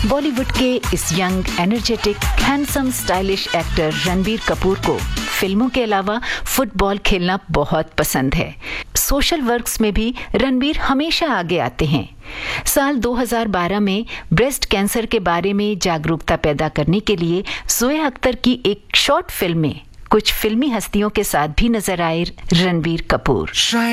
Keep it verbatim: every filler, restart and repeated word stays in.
बॉलीवुड के इस young, energetic, handsome, stylish actor Ranbir Kapoor को फिल्मों के अलावा फुटबॉल खेलना बहुत पसंद है। सोशल वर्क्स में भी रणबीर हमेशा आगे आते हैं। साल दो हज़ार बारह में ब्रेस्ट कैंसर के बारे में जागरूकता पैदा करने के लिए जोया अख्तर की एक शॉर्ट फिल्म में कुछ फिल्मी हस्तियों के साथ भी नजर आए रणबीर कपूर।